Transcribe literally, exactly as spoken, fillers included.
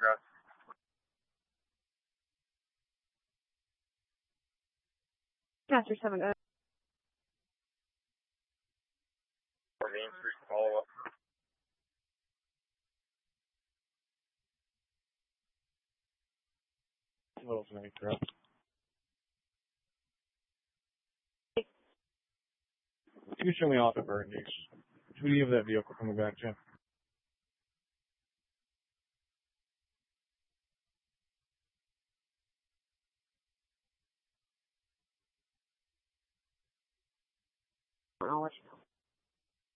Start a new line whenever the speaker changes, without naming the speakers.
Master seven, go ahead.
Main Street follow up. Little snake truck. You can show me off at Burton. Who do you have that vehicle coming back, Jeff?
I'll let you know.